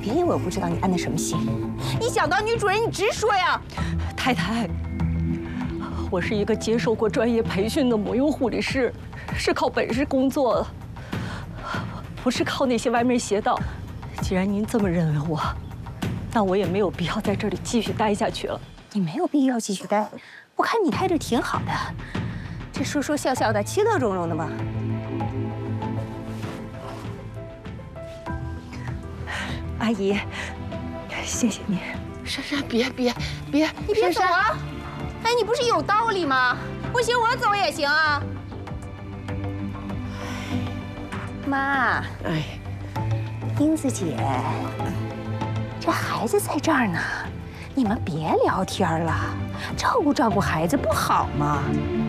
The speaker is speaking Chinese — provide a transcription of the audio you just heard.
别以为我不知道你安的什么心。你想当女主人，你直说呀！ 太太，我是一个接受过专业培训的母婴护理师，是靠本事工作的，不是靠那些歪门邪道。既然您这么认为我，那我也没有必要在这里继续待下去了。 你没有必要继续待，我看你待着挺好的，这说说笑笑的，其乐融融的嘛。阿姨，谢谢你。 珊珊，别， 你别走啊！哎，你不是有道理吗？不行，我走也行啊。妈， 哎， 英子姐，这孩子在这儿呢，你们别聊天了，照顾照顾孩子不好吗？